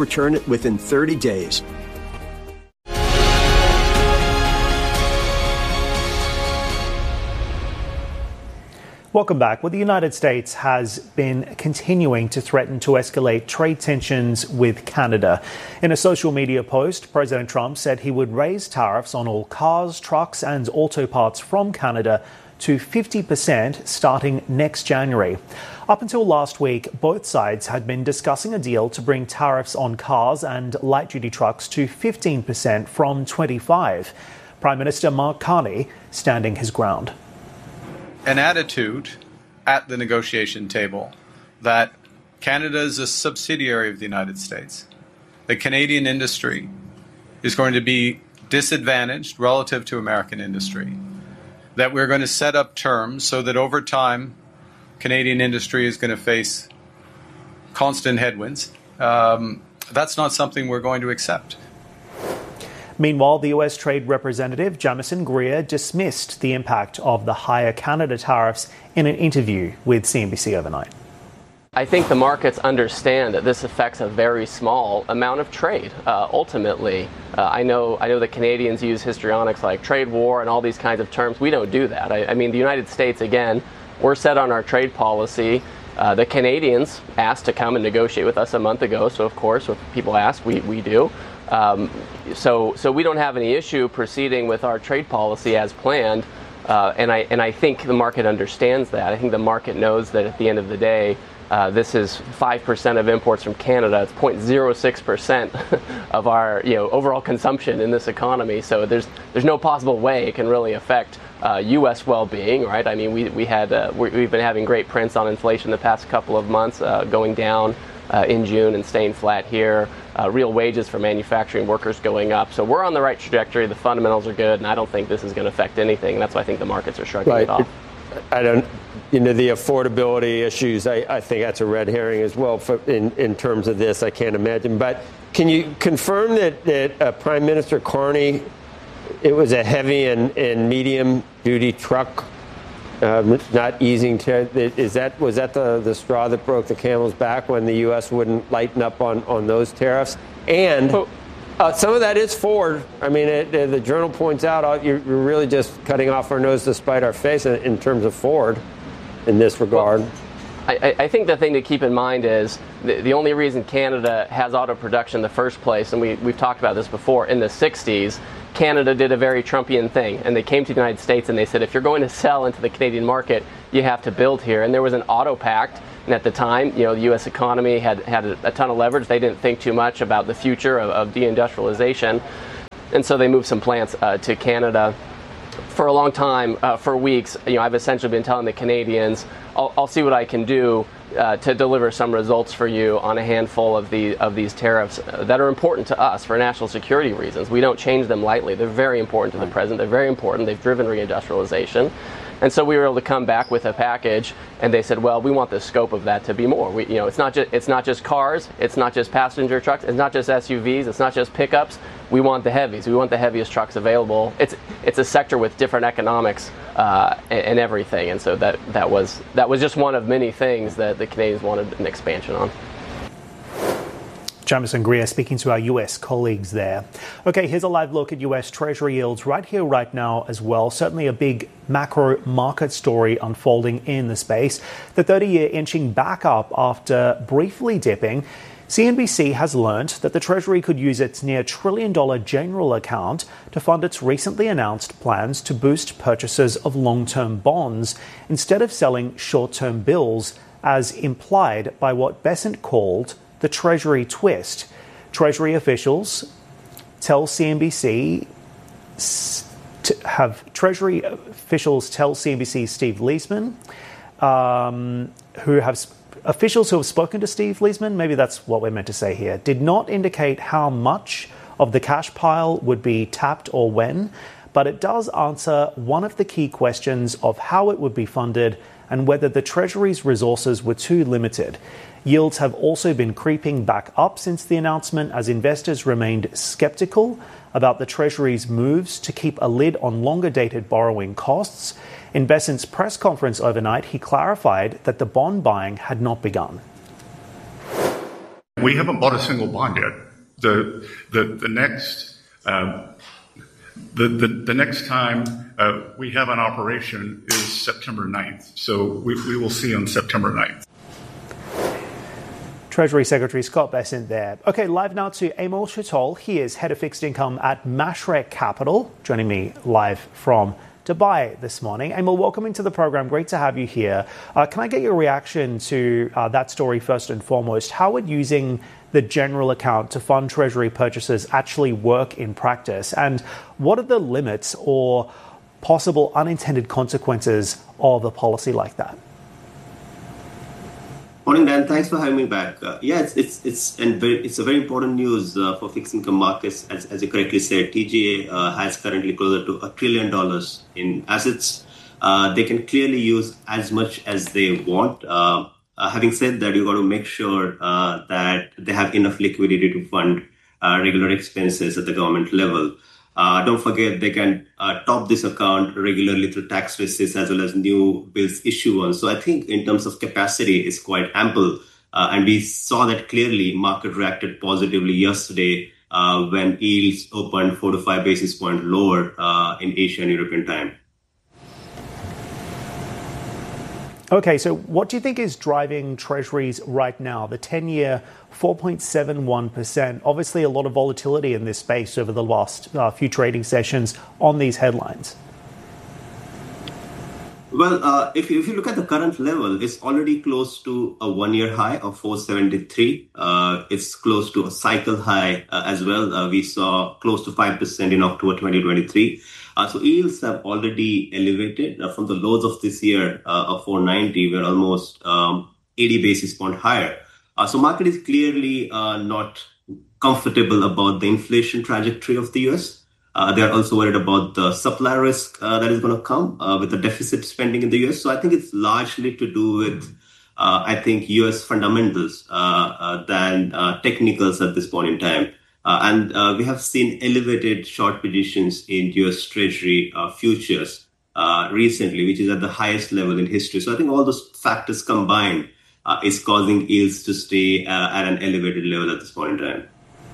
return it within 30 days. Welcome back. Well, the United States has been continuing to threaten to escalate trade tensions with Canada. In a social media post, President Trump said he would raise tariffs on all cars, trucks and auto parts from Canada to 50% starting next January. Up until last week, both sides had been discussing a deal to bring tariffs on cars and light-duty trucks to 15% from 25%. Prime Minister Mark Carney standing his ground. An attitude at the negotiation table that Canada is a subsidiary of the United States. The Canadian industry is going to be disadvantaged relative to American industry. That we're going to set up terms so that over time, Canadian industry is going to face constant headwinds. That's not something we're going to accept. Meanwhile, the U.S. Trade Representative Jamieson Greer dismissed the impact of the higher Canada tariffs in an interview with CNBC overnight. I think the markets understand that this affects a very small amount of trade. Ultimately, I know that Canadians use histrionics like trade war and all these kinds of terms. We don't do that. I mean, the United States, again, we're set on our trade policy. The Canadians asked to come and negotiate with us a month ago, so of course, if people ask, we do. So we don't have any issue proceeding with our trade policy as planned, and I think the market understands that. I think the market knows that at the end of the day, this is 5% of imports from Canada. It's 0.06% of our overall consumption in this economy. So there's no possible way it can really affect U.S. well-being, right? I mean, we've been having great prints on inflation the past couple of months, going down in June and staying flat here. Real wages for manufacturing workers going up. So we're on the right trajectory. The fundamentals are good, and I don't think this is going to affect anything. That's why I think the markets are shrugging it off. The affordability issues, I think that's a red herring as well in terms of this. I can't imagine. But can you confirm that Prime Minister Carney, it was a heavy and medium duty truck not easing to, was that the straw that broke the camel's back when the U.S. wouldn't lighten up on those tariffs? And some of that is Ford. I mean, the Journal points out you're really just cutting off our nose to spite our face in terms of Ford in this regard. Well, I think the thing to keep in mind is the only reason Canada has auto production in the first place, and we've talked about this before, in the 60s, Canada did a very Trumpian thing, and they came to the United States and they said, if you're going to sell into the Canadian market, you have to build here. And there was an auto pact, and at the time, the U.S. economy had a ton of leverage. They didn't think too much about the future of deindustrialization, and so they moved some plants to Canada. For a long time, for weeks, I've essentially been telling the Canadians, I'll see what I can do to deliver some results for you on a handful of these tariffs that are important to us for national security reasons. We don't change them lightly. They're very important to the president. They're very important. They've driven reindustrialization. And so we were able to come back with a package, and they said, well, we want the scope of that to be more. It's not just cars, it's not just passenger trucks, it's not just SUVs, it's not just pickups. We want the heavies. We want the heaviest trucks available. It's a sector with different economics and everything, and so that was just one of many things that the Canadians wanted an expansion on. Jamieson Greer speaking to our US colleagues there. Okay, here's a live look at US Treasury yields right here, right now as well. Certainly a big macro market story unfolding in the space. The 30-year inching back up after briefly dipping. CNBC has learnt that the Treasury could use its near $1 trillion general account to fund its recently announced plans to boost purchases of long-term bonds instead of selling short-term bills, as implied by what Bessent called the Treasury twist. Treasury officials tell CNBC Steve Leisman, officials who have spoken to Steve Leisman, maybe that's what we're meant to say here, did not indicate how much of the cash pile would be tapped or when, but it does answer one of the key questions of how it would be funded and whether the Treasury's resources were too limited. Yields have also been creeping back up since the announcement as investors remained skeptical about the Treasury's moves to keep a lid on longer-dated borrowing costs. In Bessent's press conference overnight, he clarified that the bond buying had not begun. we haven't bought a single bond yet. The next time we have an operation is September 9th. So we will see on September 9th. Treasury Secretary Scott Bessent there. Okay, live now to Emil Chitol. He is head of fixed income at Mashreq Capital, joining me live from Dubai this morning. Emil, welcome into the program. Great to have you here. Can I get your reaction to that story first and foremost? How would using the general account to fund Treasury purchases actually work in practice? And what are the limits or possible unintended consequences of a policy like that? Morning, Dan. Thanks for having me back. It's a very important news for fixed income markets. As you correctly said, TGA has currently closer to $1 trillion in assets. They can clearly use as much as they want. Having said that, you've got to make sure that they have enough liquidity to fund regular expenses at the government level. Don't forget, they can top this account regularly through tax receipts as well as new bills issuance. So I think in terms of capacity, it's quite ample. And we saw that clearly. Market reacted positively yesterday when yields opened 4 to 5 basis points lower in Asian and European time. Okay, so what do you think is driving treasuries right now? The 10-year, 4.71%. Obviously, a lot of volatility in this space over the last few trading sessions on these headlines. Well, if you look at the current level, it's already close to a one-year high of 473. It's close to a cycle high as well. We saw close to 5% in October 2023. So yields have already elevated from the lows of this year of 490. We're almost 80 basis point higher. So market is clearly not comfortable about the inflation trajectory of the U.S. They are also worried about the supply risk that is going to come with the deficit spending in the U.S. So I think it's largely to do with, U.S. fundamentals than technicals at this point in time. And we have seen elevated short positions in U.S. Treasury futures recently, which is at the highest level in history. So I think all those factors combined is causing yields to stay at an elevated level at this point in time.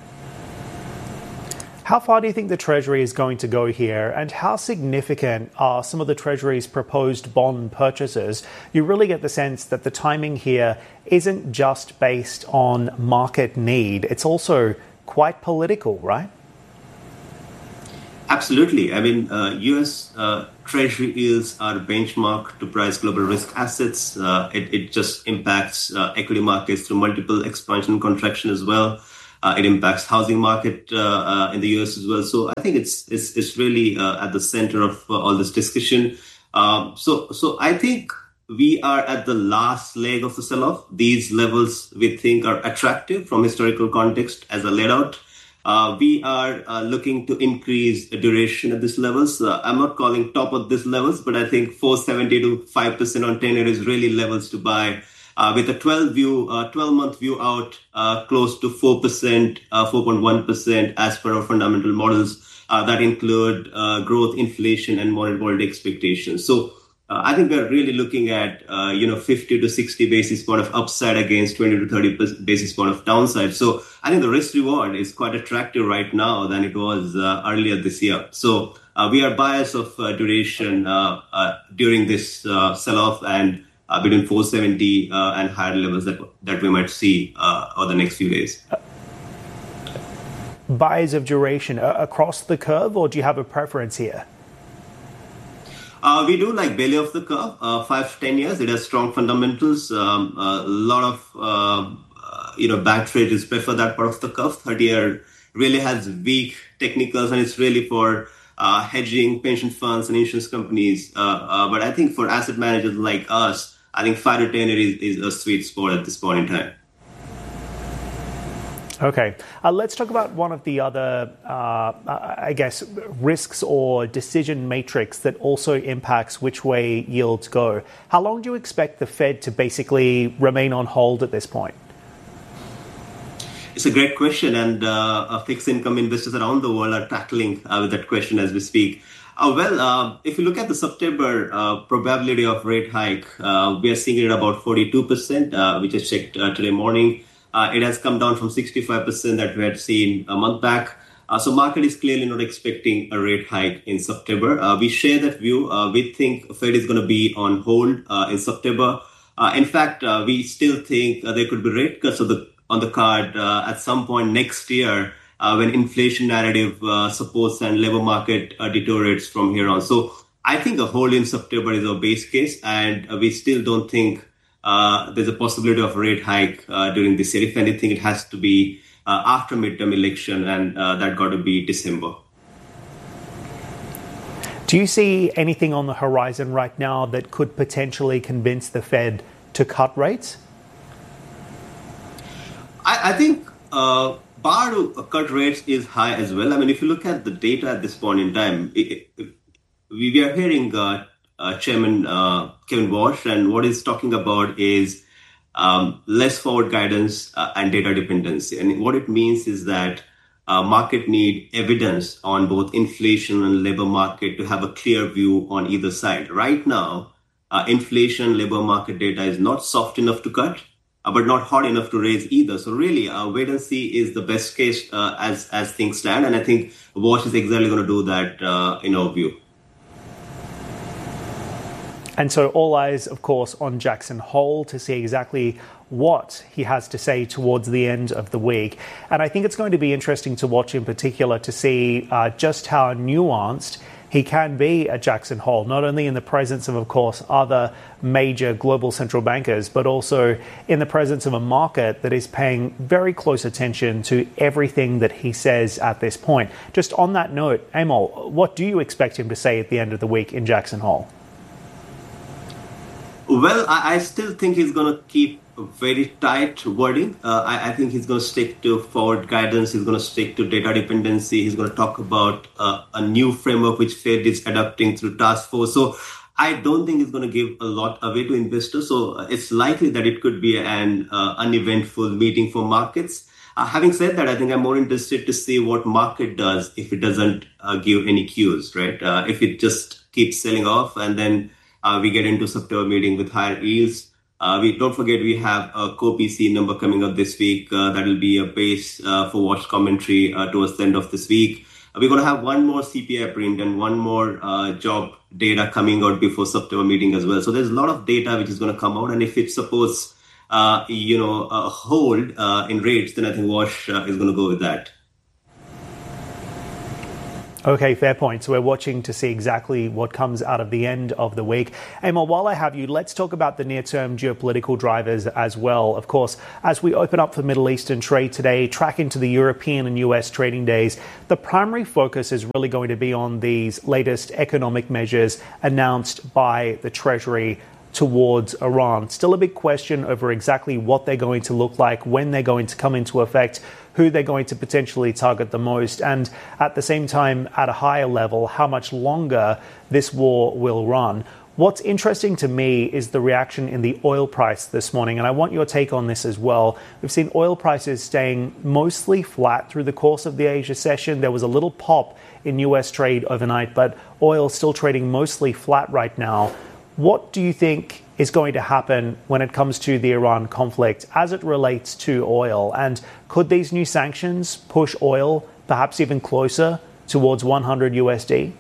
How far do you think the Treasury is going to go here, and how significant are some of the Treasury's proposed bond purchases? You really get the sense that the timing here isn't just based on market need. It's also quite political, right? Absolutely. I mean, U.S. Treasury yields are benchmarked to price global risk assets. It just impacts equity markets through multiple expansion and contraction as well. It impacts housing market in the U.S. as well. So I think it's really at the center of all this discussion. So I think we are at the last leg of the sell-off. These levels we think are attractive from historical context as I laid out. We are looking to increase the duration at these levels. I'm not calling top of these levels, but I think 470 to 5% on 10-year is really levels to buy. With a 12-month view out, close to 4%, 4.1% as per our fundamental models that include growth, inflation, and more volatility expectations. So I think we're really looking at 50 to 60 basis point of upside against 20 to 30 basis point of downside. So I think the risk reward is quite attractive right now than it was earlier this year. So we are biased of duration during this sell-off and between 470 and higher levels that we might see over the next few days. Buys of duration across the curve, or do you have a preference here? We do like belly of the curve, 5 to 10 years. It has strong fundamentals. A lot of bank traders prefer that part of the curve. 30-year really has weak technicals, and it's really for hedging pension funds and insurance companies. But I think for asset managers like us, I think 5 to 10 years is a sweet spot at this point in time. Okay, let's talk about one of the other, risks or decision matrix that also impacts which way yields go. How long do you expect the Fed to basically remain on hold at this point? It's a great question, and fixed income investors around the world are tackling with that question as we speak. If you look at the September probability of rate hike, we are seeing it at about 42%, which I checked today morning. It has come down from 65% that we had seen a month back. So market is clearly not expecting a rate hike in September. We share that view. We think Fed is going to be on hold in September. In fact, we still think there could be rate cuts on the card at some point next year when inflation narrative supports and labor market deteriorates from here on. So I think a hold in September is our base case, and we still don't think there's a possibility of a rate hike during this year. If anything, it has to be after midterm election, and that got to be December. Do you see anything on the horizon right now that could potentially convince the Fed to cut rates? I think bar to cut rates is high as well. I mean, if you look at the data at this point in time, we are hearing Chairman Kevin Warsh, and what he's talking about is less forward guidance and data dependency. And what it means is that market need evidence on both inflation and labor market to have a clear view on either side. Right now, inflation, labor market data is not soft enough to cut, but not hot enough to raise either. So really, wait and see is the best case as things stand. And I think Warsh is exactly going to do that in our view. And so all eyes, of course, on Jackson Hole to see exactly what he has to say towards the end of the week. And I think it's going to be interesting to watch in particular to see just how nuanced he can be at Jackson Hole, not only in the presence of course, other major global central bankers, but also in the presence of a market that is paying very close attention to everything that he says at this point. Just on that note, Amol, what do you expect him to say at the end of the week in Jackson Hole? Well, I still think he's going to keep very tight wording. I think he's going to stick to forward guidance. He's going to stick to data dependency. He's going to talk about a new framework which Fed is adopting through task force. So I don't think he's going to give a lot away to investors. So it's likely that it could be an uneventful meeting for markets. Having said that, I think I'm more interested to see what market does if it doesn't give any cues, right? If it just keeps selling off and then we get into September meeting with higher yields. We don't forget we have a core PCE number coming up this week. That will be a base for watch commentary towards the end of this week. We're going to have one more CPI print and one more job data coming out before September meeting as well. So there's a lot of data which is going to come out, and if it supports a hold in rates, then I think Warsh is going to go with that. Okay, fair point. So we're watching to see exactly what comes out of the end of the week. Amol, while I have you, let's talk about the near-term geopolitical drivers as well. Of course, as we open up for Middle Eastern trade today, track into the European and US trading days, the primary focus is really going to be on these latest economic measures announced by the Treasury towards Iran. Still a big question over exactly what they're going to look like, when they're going to come into effect, who they're going to potentially target the most, and at the same time, at a higher level, how much longer this war will run. What's interesting to me is the reaction in the oil price this morning, and I want your take on this as well. We've seen oil prices staying mostly flat through the course of the Asia session. There was a little pop in US trade overnight, but oil still trading mostly flat right now. What do you think is going to happen when it comes to the Iran conflict as it relates to oil? And could these new sanctions push oil perhaps even closer towards 100 USD?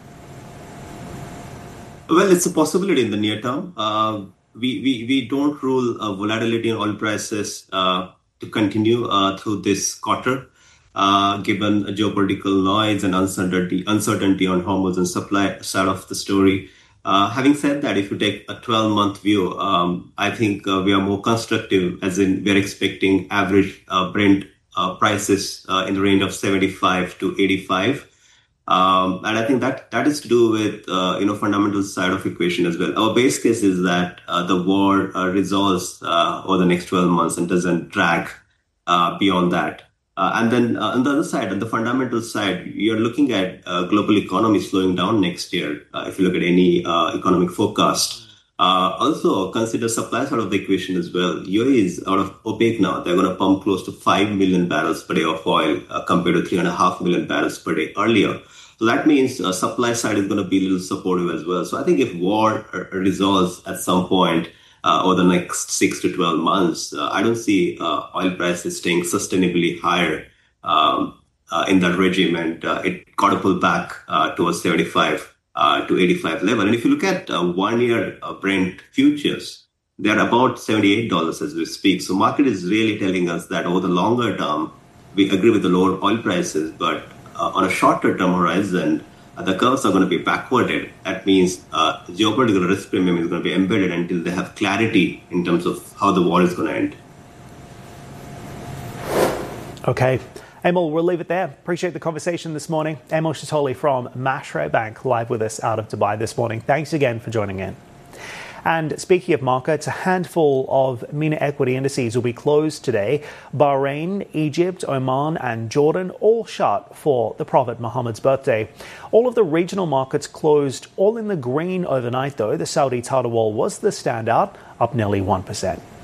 Well, it's a possibility in the near term. We don't rule volatility in oil prices to continue through this quarter, given geopolitical noise and uncertainty on Hormuz and supply side of the story. Having said that, if you take a 12-month view, I think we are more constructive, as in we're expecting average Brent prices in the range of 75 to 85. And I think that is to do with, fundamental side of equation as well. Our base case is that the war resolves over the next 12 months and doesn't drag beyond that. And then on the other side, on the fundamental side, you're looking at global economy slowing down next year, if you look at any economic forecast. Also, consider supply side of the equation as well. UAE is out of OPEC now. They're going to pump close to 5 million barrels per day of oil compared to 3.5 million barrels per day earlier. So that means supply side is going to be a little supportive as well. So I think if war resolves at some point, over the next 6 to 12 months, I don't see oil prices staying sustainably higher in that regime. And it got to pull back towards 75 to 85 level. And if you look at 1 year Brent futures, they're about $78 as we speak. So market is really telling us that over the longer term, we agree with the lower oil prices, but on a shorter term horizon, the curves are going to be backwarded. That means geopolitical risk premium is going to be embedded until they have clarity in terms of how the war is going to end. Okay. Emil, we'll leave it there. Appreciate the conversation this morning. Emil Shatoli from Mashreq Bank live with us out of Dubai this morning. Thanks again for joining in. And speaking of markets, a handful of MENA equity indices will be closed today. Bahrain, Egypt, Oman and Jordan all shut for the Prophet Muhammad's birthday. All of the regional markets closed all in the green overnight, though. The Saudi Tadawul was the standout, up nearly 1%.